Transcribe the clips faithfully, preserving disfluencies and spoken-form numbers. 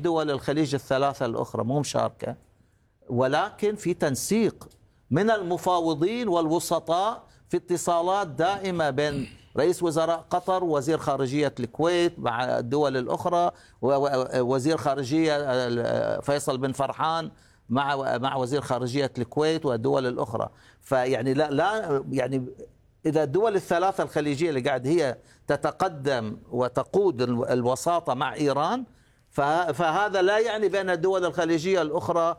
دول الخليج الثلاثة الأخرى مو مشاركة، ولكن في تنسيق من المفاوضين والوسطاء، في اتصالات دائمة بين رئيس وزراء قطر ووزير خارجية الكويت مع الدول الأخرى، ووزير خارجية فيصل بن فرحان مع مع وزير خارجية الكويت والدول الأخرى. فيعني لا لا يعني إذا الدول الثلاثة الخليجية اللي قاعد هي تتقدم وتقود الوساطة مع إيران، فهذا لا يعني بأن الدول الخليجية الأخرى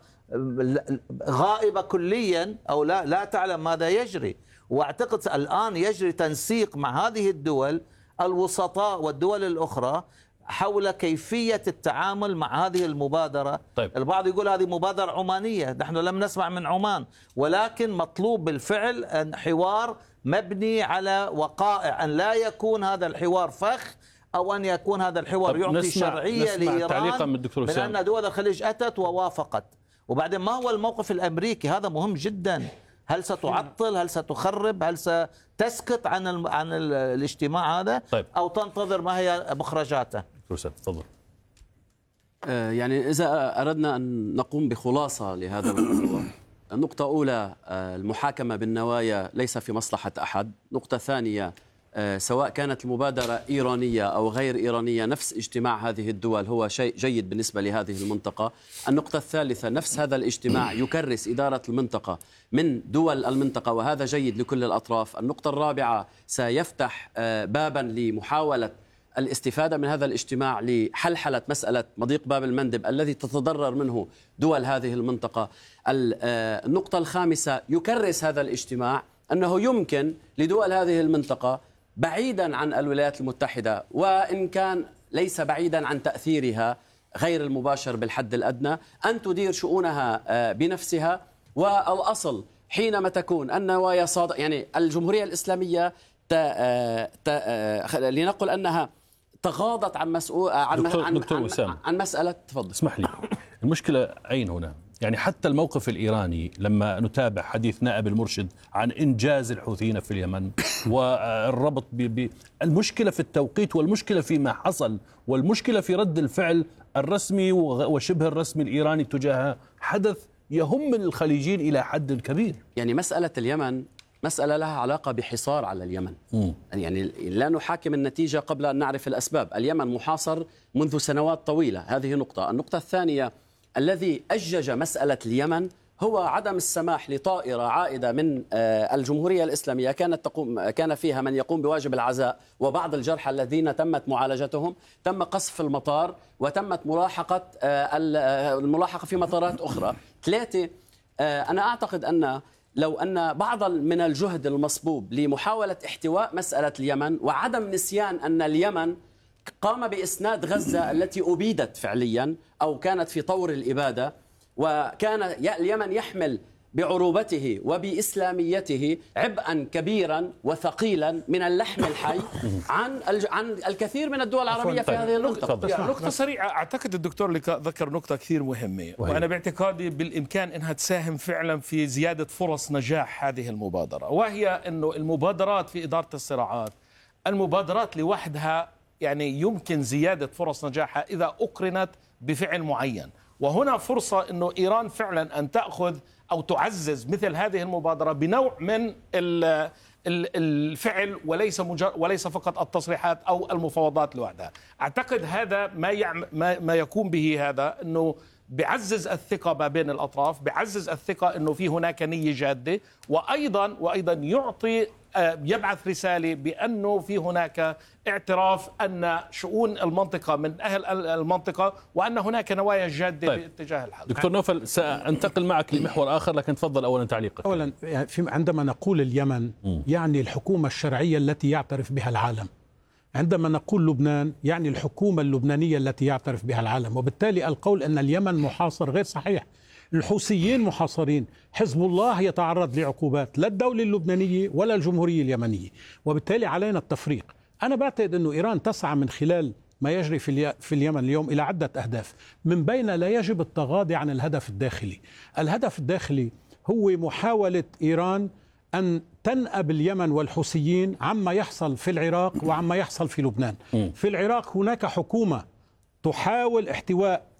غائبة كليا أو لا لا تعلم ماذا يجري. واعتقد الآن يجري تنسيق مع هذه الدول الوسطاء والدول الأخرى حول كيفية التعامل مع هذه المبادرة. طيب. البعض يقول هذه مبادرة عمانية، نحن لم نسمع من عمان، ولكن مطلوب بالفعل أن حوار مبني على وقائع، أن لا يكون هذا الحوار فخ، أو أن يكون هذا الحوار يعطي نسمع شرعية نسمع لإيران من, من أن دول الخليج أتت ووافقت. وبعدين ما هو الموقف الأمريكي؟ هذا مهم جدا. هل ستعطل؟ هل ستخرب؟ هل ستسكت عن ال عن ال الاجتماع هذا؟ طيب. أو تنتظر ما هي مخرجاته؟ دكتور سام تفضل. آه يعني إذا أردنا أن نقوم بخلاصة لهذا الموضوع، النقطة أولى آه المحاكمة بالنوايا ليس في مصلحة أحد. نقطة ثانية آه سواء كانت المبادرة إيرانية أو غير إيرانية، نفس اجتماع هذه الدول هو شيء جيد بالنسبة لهذه المنطقة. النقطة الثالثة نفس هذا الاجتماع يكرس إدارة المنطقة من دول المنطقة، وهذا جيد لكل الأطراف. النقطة الرابعة سيفتح آه بابا لمحاولة الاستفادة من هذا الاجتماع لحلحلة مسألة مضيق باب المندب الذي تتضرر منه دول هذه المنطقة. النقطة الخامسة يكرس هذا الاجتماع أنه يمكن لدول هذه المنطقة بعيدا عن الولايات المتحدة، وإن كان ليس بعيدا عن تأثيرها غير المباشر بالحد الأدنى، أن تدير شؤونها بنفسها. والأصل حينما تكون النوايا صادقة، يعني الجمهورية الإسلامية تا تا لنقل أنها تغاضت عن مسؤول عن دكتور عن, دكتور عن, وسام. عن مسألة. تفضل. اسمح لي، المشكلة أين هنا؟ يعني حتى الموقف الإيراني لما نتابع حديث نائب المرشد عن إنجاز الحوثيين في اليمن والربط بالمشكلة في التوقيت، والمشكلة فيما حصل، والمشكلة في رد الفعل الرسمي وشبه الرسمي الإيراني تجاه حدث يهم الخليجيين إلى حد كبير. يعني مسألة اليمن مسألة لها علاقة بحصار على اليمن. م. يعني لا نحاكم النتيجة قبل أن نعرف الأسباب. اليمن محاصر منذ سنوات طويلة، هذه نقطة. النقطة الثانية الذي أجج مسألة اليمن هو عدم السماح لطائرة عائدة من الجمهورية الإسلامية كانت تقوم كان فيها من يقوم بواجب العزاء وبعض الجرحى الذين تمت معالجتهم، تم قصف المطار وتمت ملاحقة الملاحقة في مطارات أخرى. ثلاثة، أنا أعتقد أن لو أن بعض من الجهد المصبوب لمحاولة احتواء مسألة اليمن وعدم نسيان أن اليمن قام بإسناد غزة التي أبيدت فعليا أو كانت في طور الإبادة، وكان اليمن يحمل بعروبته وبإسلاميته عبئا كبيرا وثقيلا من اللحم الحي عن عن الكثير من الدول العربية في هذه النقطة. يعني نقطة سريعة، أعتقد الدكتور اللي ذكر نقطة كثير مهمة، وأنا باعتقادي بالإمكان أنها تساهم فعلا في زيادة فرص نجاح هذه المبادرة، وهي أنه المبادرات في إدارة الصراعات، المبادرات لوحدها يعني يمكن زيادة فرص نجاحها إذا أقرنت بفعل معين. وهنا فرصة أنه إيران فعلا أن تأخذ أو تعزز مثل هذه المبادرة بنوع من الفعل وليس وليس فقط التصريحات أو المفاوضات لوحدها. أعتقد هذا ما يعم ما, ما يكون به هذا أنه بعزز الثقة ما بين الأطراف، بعزز الثقة أنه في هناك نية جادة، وأيضا وأيضا يعطي يبعث رسالة بأنه في هناك اعتراف أن شؤون المنطقة من أهل المنطقة، وأن هناك نوايا جادة طيب. باتجاه الحل. دكتور نوفل، سأنتقل معك لمحور آخر، لكن تفضل أولا تعليقك. أولا عندما نقول اليمن م. يعني الحكومة الشرعية التي يعترف بها العالم، عندما نقول لبنان يعني الحكومة اللبنانية التي يعترف بها العالم، وبالتالي القول أن اليمن محاصر غير صحيح. الحوثيين محاصرين، حزب الله يتعرض لعقوبات، لا الدولة اللبنانية ولا الجمهورية اليمنية، وبالتالي علينا التفريق. أنا بعتقد أنه إيران تسعى من خلال ما يجري في, في اليمن اليوم إلى عدة أهداف، من بين لا يجب التغاضي عن الهدف الداخلي. الهدف الداخلي هو محاولة إيران أن تنأب اليمن والحوثيين عما يحصل في العراق وعما يحصل في لبنان. م. في العراق هناك حكومة تحاول احتواء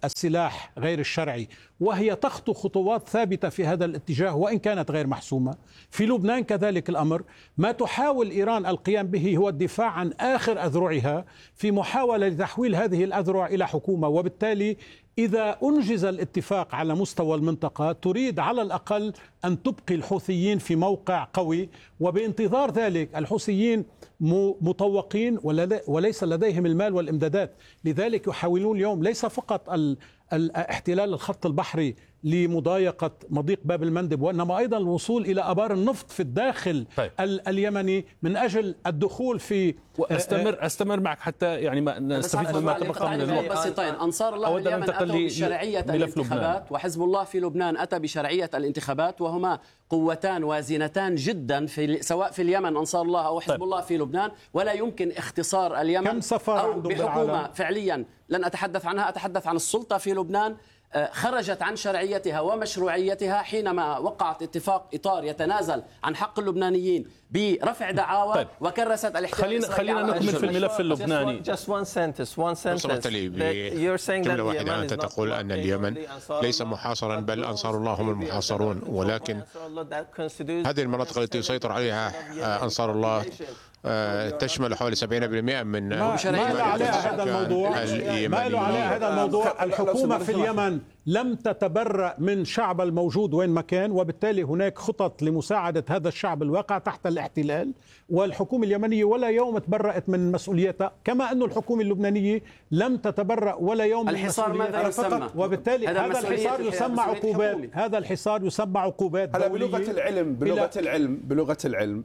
السلاح غير الشرعي، وهي تخطو خطوات ثابتة في هذا الاتجاه وإن كانت غير محسومة. في لبنان كذلك الأمر. ما تحاول إيران القيام به هو الدفاع عن آخر أذرعها في محاولة لتحويل هذه الأذرع إلى حكومة، وبالتالي إذا أنجز الاتفاق على مستوى المنطقة تريد على الأقل أن تبقي الحوثيين في موقع قوي، وبانتظار ذلك الحوثيين مطوقين وليس لديهم المال والإمدادات، لذلك يحاولون اليوم ليس فقط الاحتلال الخط البحري لمضايقة مضيق باب المندب، وإنما أيضا الوصول إلى أبار النفط في الداخل طيب. اليمني من أجل الدخول في أستمر أستمر معك حتى يعني ما نستفيد مما تبقى من الوقت. بسيطين. أنصار الله في اليمن أتوا بشرعية الانتخابات، وحزب الله في لبنان أتى بشرعية الانتخابات، وهما قوتان وازنتان جدا في سواء في اليمن أنصار الله أو حزب طيب. الله في لبنان، ولا يمكن اختصار اليمن أو بحكومة فعليا لن أتحدث عنها، أتحدث عن السلطة في لبنان خرجت عن شرعيتها ومشروعيتها حينما وقعت اتفاق إطار يتنازل عن حق اللبنانيين برفع دعاوى طيب. وكرست الاحتلال خلينا خلينا نكمل في الملف اللبناني. Just one sentence, one sentence. جملة واحدة. أنت تقول أن اليمن ليس محاصرا بل أنصار الله هم المحاصرون، ولكن هذه المناطق التي يسيطر عليها أنصار الله تشمل حوالي سبعين بالمئة من ما له عليها هذا الموضوع ما له عليها هذا الموضوع. الحكومة في اليمن لم تتبرأ من شعب الموجود وين ما كان، وبالتالي هناك خطط لمساعدة هذا الشعب الواقع تحت الاحتلال، والحكومة اليمنية ولا يوم تبرأت من مسؤوليتها، كما أن الحكومة اللبنانية لم تتبرأ ولا يوم من مسؤوليتها فقط. وبالتالي هذا, هذا الحصار يسمى عقوبات هذا الحصار يسمى عقوبات هلا بلغة العلم بلغة العلم بلغة العلم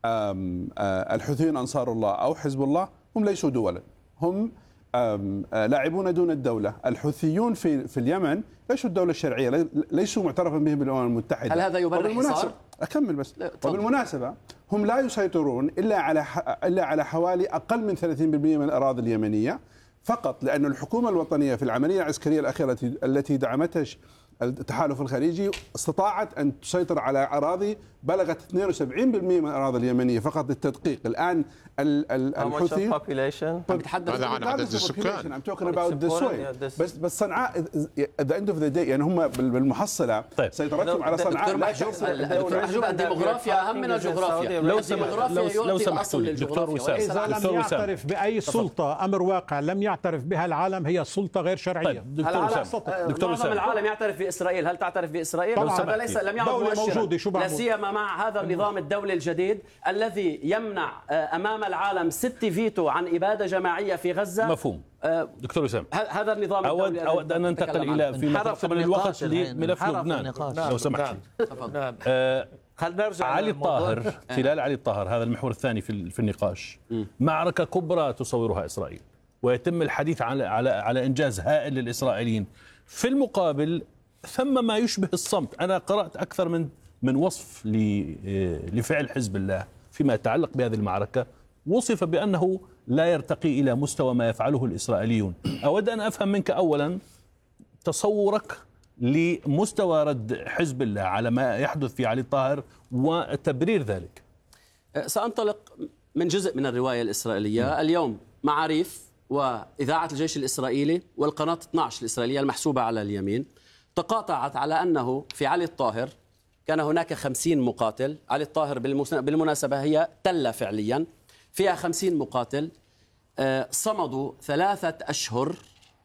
الحوثيين أنصار الله أو حزب الله هم ليسوا دولا، هم لاعبون دون الدولة. الحوثيون في في اليمن ليسوا الدولة الشرعية، ليسوا معترفا بهم بالأمم المتحدة. هل هذا يبرر الحصار؟ أكمل بس. وبالمناسبة هم لا يسيطرون إلا على إلا على حوالي أقل من ثلاثين بالمئة من الأراضي اليمنية فقط، لأن الحكومة الوطنية في العملية العسكرية الأخيرة التي دعمتها التحالف الخليجي استطاعت أن تسيطر على أراضي بلغت اثنين وسبعين بالمئة من الأراضي اليمنية فقط للتدقيق. الآن الحوثي هذا عن عدد السكان. بس بس صنعاء at the end of the day يعني هم بالمحصلة طيب. سيطرتهم على صنعاء. الديموغرافيا أهم من الجغرافيا. لو لو سمحتوا لي دكتور وسام، إذا لم يعترف بأي سلطة أمر واقع لم يعترف بها العالم هي سلطة غير شرعية. طيب. دكتور وسام، دكتور وسام، العالم يعترف بإسرائيل، هل تعترف بإسرائيل؟ هذا ليس لم يعد مؤشرا، لا سيما مع هذا النظام الدولي الجديد الذي يمنع امام العالم ست فيتو عن اباده جماعيه في غزه. مفهوم. دكتور وسام، هذا النظام أود, أود أن ننتقل إلى في قبل الوقت لملف لبنان لو سمحت. آه علي الطاهر، خلال علي الطاهر هذا المحور الثاني في في النقاش، معركة كبرى تصورها إسرائيل ويتم الحديث على على على إنجاز هائل للإسرائيليين. في المقابل ثم ما يشبه الصمت. أنا قرأت أكثر من من وصف لفعل حزب الله فيما يتعلق بهذه المعركة، وصف بأنه لا يرتقي إلى مستوى ما يفعله الإسرائيليون. أود أن أفهم منك أولا تصورك لمستوى رد حزب الله على ما يحدث في علي الطاهر وتبرير ذلك. سأنطلق من جزء من الرواية الإسرائيلية. اليوم معاريف وإذاعة الجيش الإسرائيلي والقناة اثني عشر الإسرائيلية المحسوبة على اليمين تقاطعت على أنه في علي الطاهر كان هناك خمسين مقاتل. علي الطاهر بالمناسبة هي تلة فعليا فيها خمسين مقاتل، صمدوا ثلاثة أشهر،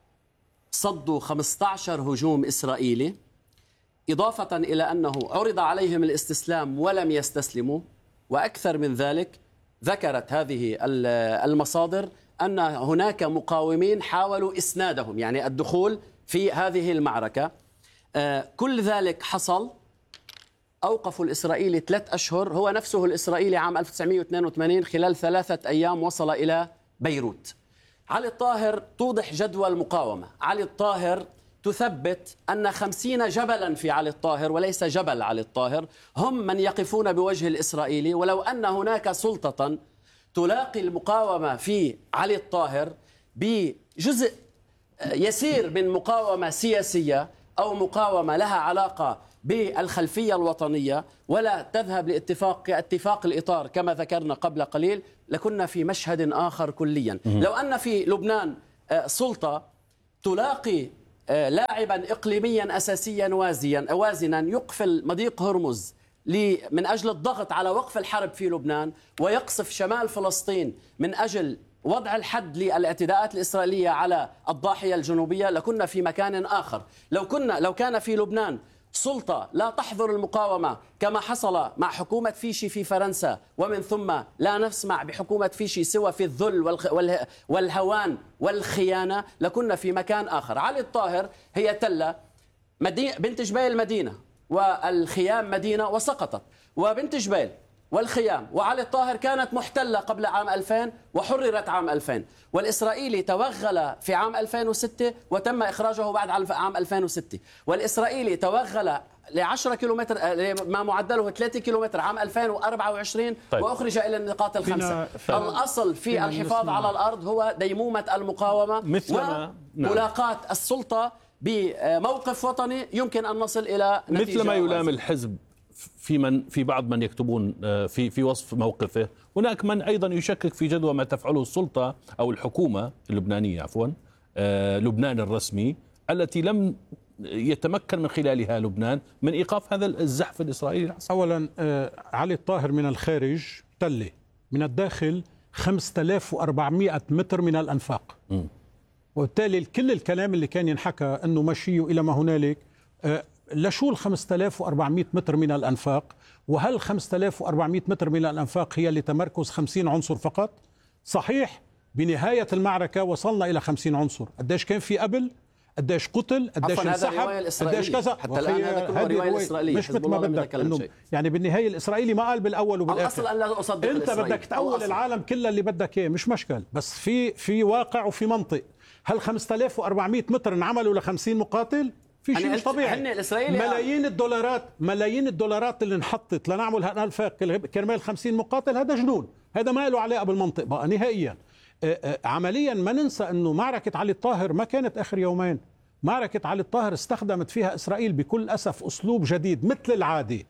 صدوا خمسة عشر هجوم إسرائيلي، إضافة إلى أنه عرض عليهم الاستسلام ولم يستسلموا. وأكثر من ذلك ذكرت هذه المصادر أن هناك مقاومين حاولوا إسنادهم، يعني الدخول في هذه المعركة. كل ذلك حصل. أوقفوا الإسرائيلي ثلاث أشهر، هو نفسه الإسرائيلي عام ألف وتسعمئة واثنين وثمانين خلال ثلاثة أيام وصل إلى بيروت. علي الطاهر توضح جدوى المقاومة. علي الطاهر تثبت أن خمسين جبلا في علي الطاهر وليس جبل علي الطاهر هم من يقفون بوجه الإسرائيلي، ولو أن هناك سلطة تلاقي المقاومة في علي الطاهر بجزء يسير من مقاومة سياسية أو مقاومة لها علاقة بالخلفية الوطنية ولا تذهب لاتفاق كاتفاق الإطار كما ذكرنا قبل قليل، لكنا في مشهد آخر كليا. لو أن في لبنان سلطة تلاقي لاعبا إقليميا أساسيا وازيا وازنا يقفل مضيق هرمز من أجل الضغط على وقف الحرب في لبنان ويقصف شمال فلسطين من أجل وضع الحد للاعتداءات الإسرائيلية على الضاحية الجنوبية، لكنا في مكان آخر. لو كنا لو كان في لبنان سلطة لا تحظر المقاومة كما حصل مع حكومة فيشي في فرنسا، ومن ثم لا نسمع بحكومة فيشي سوى في الذل والهوان والخيانة، لكنا في مكان آخر. علي الطاهر هي تلة بنت جبيل مدينة والخيام مدينة وسقطت، وبنت جبيل والخيام وعلي الطاهر كانت محتلة قبل عام ألفين وحررت عام ألفين، والإسرائيلي توغل في عام ألفين وستة وتم إخراجه بعد عام ألفين وستة، والإسرائيلي توغل لعشرة كيلومتر ما معدله ثلاثة كيلومتر عام ألفين وأربعة وعشرين. طيب. وأخرج إلى النقاط الخمسة. الأصل في الحفاظ على الأرض هو ديمومة المقاومة وملاقاة السلطة بموقف وطني يمكن أن نصل إلى نتيجة. مثل ما يلام الحزب في من في بعض من يكتبون في في وصف موقفه، هناك من ايضا يشكك في جدوى ما تفعله السلطه او الحكومه اللبنانيه عفوا لبنان الرسمي التي لم يتمكن من خلالها لبنان من ايقاف هذا الزحف الاسرائيلي العسكري. اولا علي الطاهر من الخارج تله، من الداخل خمسة آلاف وأربعمئة متر من الانفاق، م. وبالتالي كل الكلام اللي كان ينحكى انه مشيه الى ما هنالك لشو ال خمسة آلاف وأربعمئة متر من الأنفاق؟ وهل خمسة آلاف وأربعمئة متر من الأنفاق هي لتمركز خمسين عنصر فقط؟ صحيح بنهاية المعركة وصلنا إلى خمسين عنصر. قديش كان في قبل؟ قديش قتل؟ قديش انسحب؟ قديش كذا؟ حتى الآن هذا كله رواية إسرائيلية، مش مثل ما بدك إنه يعني بالنهاية الإسرائيلي ما قال بالأول وبالآخر. الأصل أن لا أصدق أنت بدك تأول العالم كله اللي بدك إياه، مش مشكل، بس في في واقع وفي منطق. هل خمسة آلاف وأربعمئة متر انعملوا ل خمسين مقاتل؟ في شيء مش طبيعي. ملايين الدولارات ملايين الدولارات اللي انحطت لنعمل هالانفاق كرمال خمسين مقاتل، هذا جنون، هذا ما له علاقه بالمنطق بقى نهائيا. عمليا ما ننسى انه معركه علي الطاهر ما كانت اخر يومين. معركه علي الطاهر استخدمت فيها اسرائيل بكل اسف اسلوب جديد مثل العاده،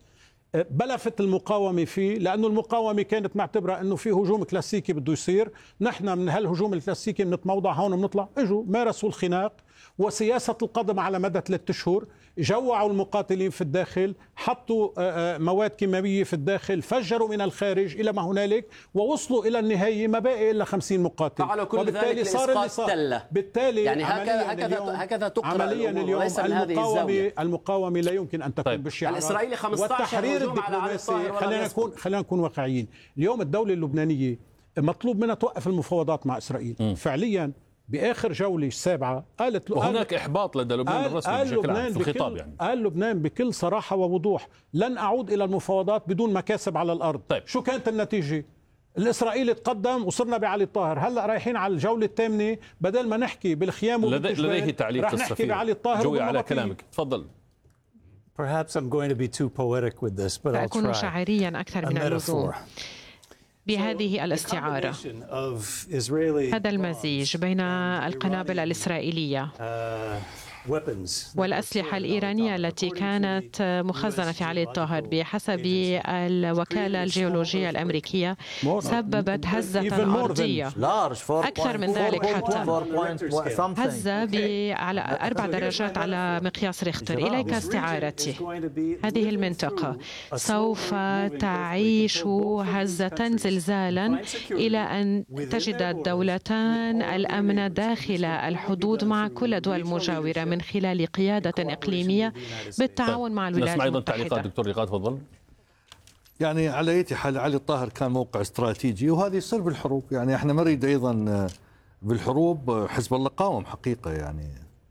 بلفت المقاومة فيه، لأنه المقاومة كانت معتبرة أنه في هجوم كلاسيكي بده يصير، نحن من هالهجوم الكلاسيكي بنتموضع هون وبنطلع. اجوا مارسوا الخناق وسياسة القدم على مدى ثلاثة أشهر، جوعوا المقاتلين في الداخل، حطوا مواد كيماوية في الداخل، فجروا من الخارج إلى ما هنالك، ووصلوا إلى النهاية ما باقي إلا خمسين مقاتل. فعلوا كل وبالتالي صار اللي صار. بالتالي يعني هكذا هكذا هكذا تقرأ عمليا اليوم المقاومة المقاومة لا يمكن أن تكون طيب. بالشعارات. الإسرائيلي خمسة عشر هجوم على علي الطاهر. خلينا نكون خلينا نكون واقعيين. اليوم الدولة اللبنانية مطلوب منها توقف المفاوضات مع إسرائيل. م. فعليا بآخر جولة السابعة قالت وهناك إحباط لدى لبنان الرسمي بشكل عام في الخطاب. يعني قال لبنان بكل صراحة ووضوح لن أعود إلى المفاوضات بدون مكاسب على الأرض. طيب. شو كانت النتيجة؟ الإسرائيلي تقدم وصرنا بعلي الطاهر، هلا رايحين على الجولة الثامنة بدل ما نحكي بالخيام لديه تعليق رح نحكي بعلي الطاهر. جوي على كلامك، تفضل. Perhaps I'm going to be too poetic with this, but I'll try. سأكون شاعريا أكثر من اللزوم بهذه الاستعارة. هذا المزيج بين القنابل الإسرائيلية والأسلحة الإيرانية التي كانت مخزنة في علي الطاهر بحسب الوكالة الجيولوجية الأمريكية سببت هزة أرضية أكثر من ذلك، حتى هزة على أربع درجات على مقياس ريختر. إليك استعارتي، هذه المنطقة سوف تعيش هزة زلزالا إلى أن تجد الدولتان الأمن داخل الحدود مع كل الدول المجاورة من خلال قيادة إقليمية بالتعاون مع الولايات المتحدة. نسمع أيضا تعليقات دكتور رقاد، تفضل. يعني على أي حال علي الطاهر كان موقع استراتيجي، وهذا يصير بالحروب. يعني احنا ما نريد أيضا بالحروب حزب الله قاوم حقيقة يعني،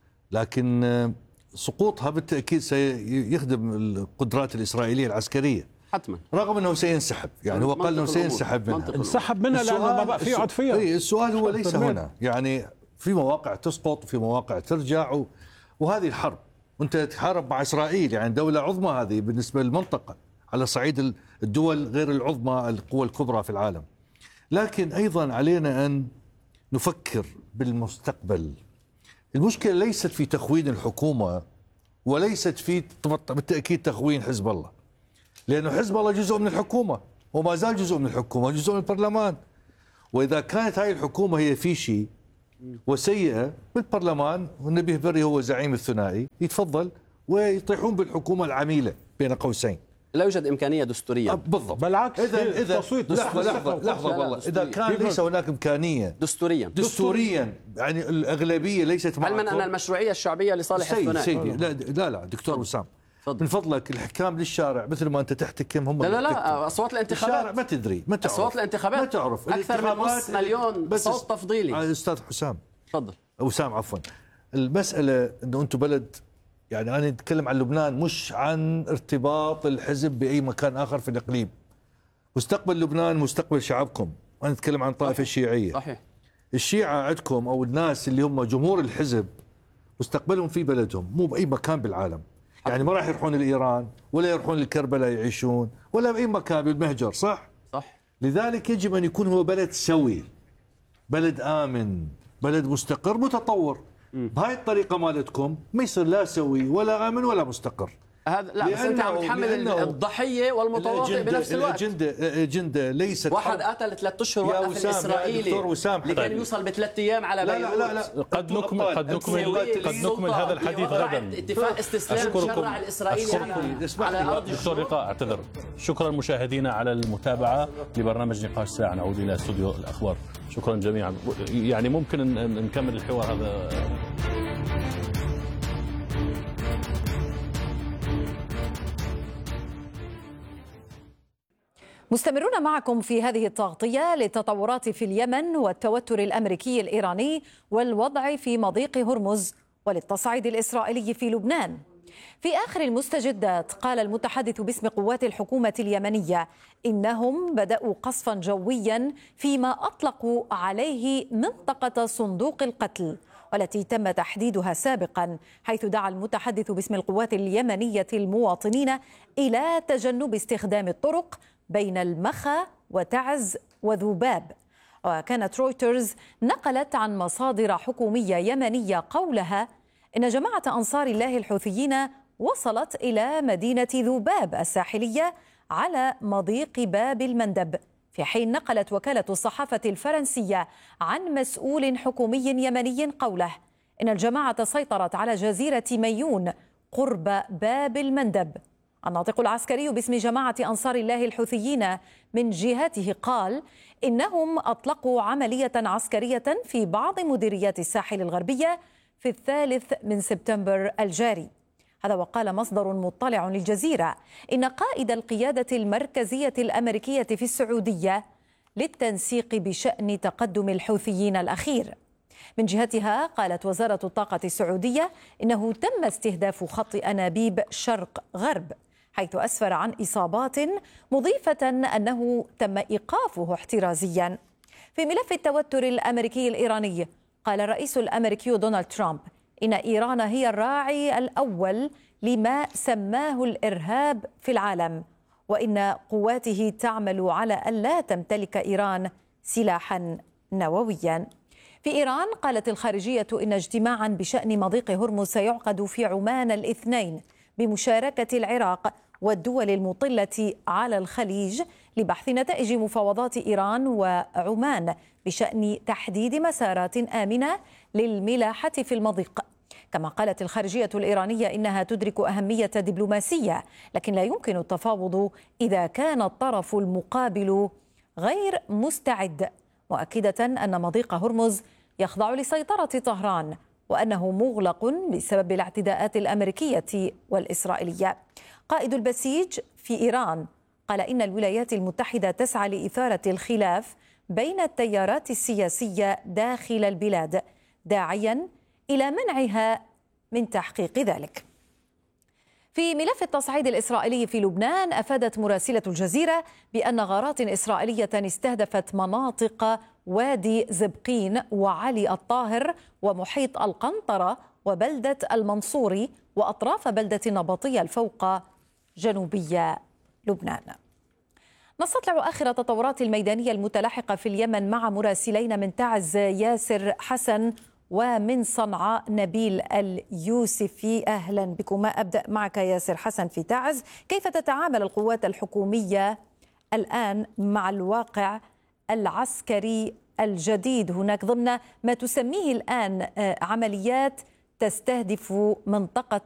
لكن سقوطها بالتأكيد سيخدم القدرات الإسرائيلية العسكرية حتما، رغم أنه سينسحب. يعني هو قال أنه سينسحب منها، انسحب منها لأنه ما بقى في يقعد فيها. السؤال هو ليس هنا، يعني في مواقع تسقط وفي مواقع ترجع و... وهذه الحرب وانت تحارب مع إسرائيل، يعني دولة عظمى هذه بالنسبة للمنطقة على صعيد الدول غير العظمى القوى الكبرى في العالم. لكن أيضا علينا أن نفكر بالمستقبل. المشكلة ليست في تخوين الحكومة وليست في بالتأكيد تخوين حزب الله، لأنه حزب الله جزء من الحكومة وما زال جزء من الحكومة، جزء من البرلمان. وإذا كانت هاي الحكومة هي في شيء وسيئة بالبرلمان، والنبيه بري هو زعيم الثنائي، يتفضل ويطيحون بالحكومة العميلة بين قوسين. لا يوجد إمكانية دستورية. بالضبط. بالعكس إذا إذا لحظة لحظة لحظة والله إذا كان ليس هناك إمكانية دستوريا دستوريا يعني الأغلبية ليست معكم. علما أن المشروعية الشعبية لصالح سيدي الثنائي. سيدي لا لا لا دكتور وسام من فضلك الحكام للشارع مثل ما أنت تحتكم هم. لا لا لا أصوات الانتخابات الشارع ما تدري ما تعرف. أصوات الانتخابات ما تعرف أكثر من نص مليون صوت تفضيلي. أستاذ حسام تفضل. وسام عفوا. المسألة أنه أنتم بلد، يعني أنا أتكلم عن لبنان مش عن ارتباط الحزب بأي مكان آخر في الإقليم. مستقبل لبنان مستقبل شعبكم، وأنا أتكلم عن الطائفة الشيعية. صحيح. الشيعة عندكم أو الناس اللي هم جمهور الحزب مستقبلهم في بلدهم مو بأي مكان بالعالم. يعني ما راح يروحون لإيران ولا يروحون لكربلاء يعيشون ولا بأي مكان بالمهجر. صح؟ صح. لذلك يجب أن يكون هو بلد سوي، بلد آمن، بلد مستقر متطور. بهاي الطريقة مالتكم ما يصير لا سوي ولا آمن ولا مستقر. هذا لا بس انت عم تحمل الضحيه والمتواطئ بنفس الوقت. الأجندة الأجندة ليست واحد قتل ثلاث اشهر وقف الاسرائيلي لكي يوصل بثلاث ايام على بيروت. لا لا لا قد نكمل قد نكمل قد نكمل هذا الحديث غدا. اتفاق استسلام شرع الاسرائيلي على على ارض دكتور لقاء. اعتذر. شكرا مشاهدينا على المتابعه لبرنامج نقاش ساعه. نعود الى استوديو الاخبار. شكرا جميعا. يعني ممكن نكمل الحوار هذا. مستمرون معكم في هذه التغطية للتطورات في اليمن والتوتر الأمريكي الإيراني والوضع في مضيق هرمز وللتصعيد الإسرائيلي في لبنان. في آخر المستجدات قال المتحدث باسم قوات الحكومة اليمنية إنهم بدأوا قصفا جويا فيما أطلقوا عليه منطقة صندوق القتل، والتي تم تحديدها سابقا، حيث دعا المتحدث باسم القوات اليمنية المواطنين إلى تجنب استخدام الطرق بين المخا وتعز وذوباب. وكانت رويترز نقلت عن مصادر حكومية يمنية قولها إن جماعة أنصار الله الحوثيين وصلت إلى مدينة ذوباب الساحلية على مضيق باب المندب، في حين نقلت وكالة الصحافة الفرنسية عن مسؤول حكومي يمني قوله إن الجماعة سيطرت على جزيرة ميون قرب باب المندب. الناطق العسكري باسم جماعة أنصار الله الحوثيين من جهته قال إنهم أطلقوا عملية عسكرية في بعض مديريات الساحل الغربية في الثالث من سبتمبر الجاري. هذا وقال مصدر مطلع للجزيرة إن قائد القيادة المركزية الأمريكية في السعودية للتنسيق بشأن تقدم الحوثيين الأخير. من جهتها قالت وزارة الطاقة السعودية إنه تم استهداف خط أنابيب شرق غرب، حيث أسفر عن إصابات، مضيفة أنه تم إيقافه احترازيا. في ملف التوتر الأمريكي الإيراني قال الرئيس الأمريكي دونالد ترامب إن إيران هي الراعي الأول لما سماه الإرهاب في العالم، وإن قواته تعمل على ألا تمتلك إيران سلاحا نوويا. في إيران قالت الخارجية إن اجتماعا بشأن مضيق هرمز سيعقد في عمان الاثنين بمشاركة العراق والدول المطلة على الخليج لبحث نتائج مفاوضات إيران وعمان بشأن تحديد مسارات آمنة للملاحة في المضيق. كما قالت الخارجية الإيرانية إنها تدرك أهمية دبلوماسية، لكن لا يمكن التفاوض إذا كان الطرف المقابل غير مستعد، مؤكدة أن مضيق هرمز يخضع لسيطرة طهران وأنه مغلق بسبب الاعتداءات الأمريكية والإسرائيلية. قائد البسيج في إيران قال إن الولايات المتحدة تسعى لإثارة الخلاف بين التيارات السياسية داخل البلاد، داعيا إلى منعها من تحقيق ذلك. في ملف التصعيد الإسرائيلي في لبنان أفادت مراسلة الجزيرة بأن غارات إسرائيلية استهدفت مناطق وادي زبقين وعلي الطاهر ومحيط القنطرة وبلدة المنصوري وأطراف بلدة النبطية الفوق جنوبية لبنان. نستطلع آخر التطورات الميدانية المتلاحقة في اليمن مع مراسلين من تعز ياسر حسن ومن صنعاء نبيل اليوسفي. أهلا بكما. أبدأ معك ياسر حسن في تعز، كيف تتعامل القوات الحكومية الآن مع الواقع العسكري الجديد هناك ضمن ما تسميه الآن عمليات تستهدف منطقة